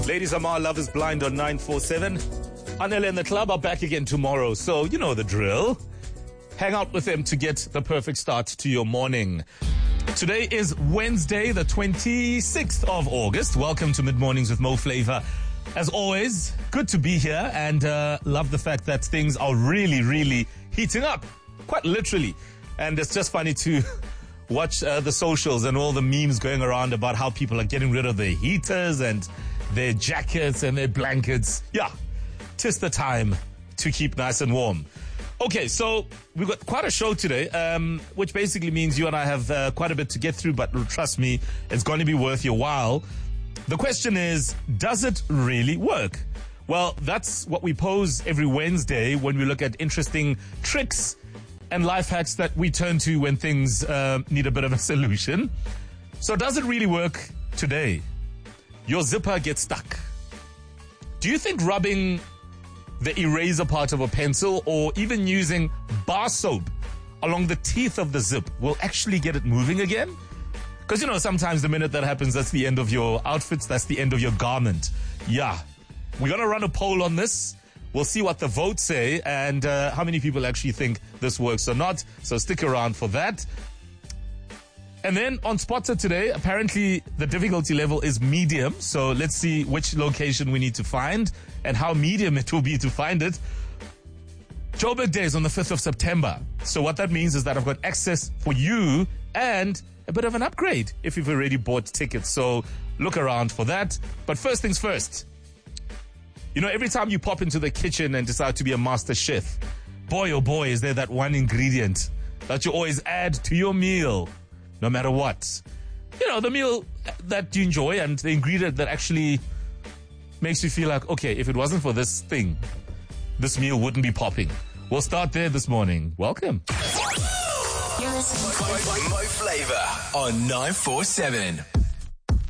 Ladies, Amar, Love is Blind on 947. Anele and the club are back again tomorrow, so you know the drill. Hang out with them to get the perfect start to your morning. Today is Wednesday, the 26th of August. Welcome to Mid Mornings with Mo Flavor. As always, good to be here and love the fact that things are really heating up, quite literally. And it's just funny to watch the socials and all the memes going around about how people are getting rid of their heaters and their jackets and their blankets. Yeah, 'tis the time to keep nice and warm. Okay, so we've got quite a show today, which basically means you and I have quite a bit to get through, but trust me, it's going to be worth your while. The question is, does it really work? Well, that's what we pose every Wednesday when we look at interesting tricks and life hacks that we turn to when things need a bit of a solution. So does it really work today? Your zipper gets stuck. Do you think rubbing the eraser part of a pencil or even using bar soap along the teeth of the zip will actually get it moving again? Because, you know, sometimes the minute that happens, that's the end of your outfits, that's the end of your garment. Yeah, we're going to run a poll on this. We'll see what the votes say and how many people actually think this works or not. So stick around for that. And then on Spotter today, apparently the difficulty level is medium. So let's see which location we need to find and how medium it will be to find it. Joburg Day is on the 5th of September. So what that means is that I've got access for you and a bit of an upgrade if you've already bought tickets. So look around for that. But first things first. You know, every time you pop into the kitchen and decide to be a master chef, boy, oh boy, is there that one ingredient that you always add to your meal. No matter what. You know, the meal that you enjoy and the ingredient that actually makes you feel like, okay, if it wasn't for this thing, this meal wouldn't be popping. We'll start there this morning. Welcome. You're listening to Mo Flavor on 947.